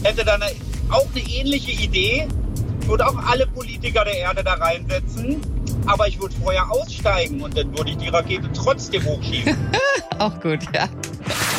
hätte dann auch eine ähnliche Idee. Ich würde auch alle Politiker der Erde da reinsetzen, aber ich würde vorher aussteigen und dann würde ich die Rakete trotzdem hochschieben. Auch gut, ja.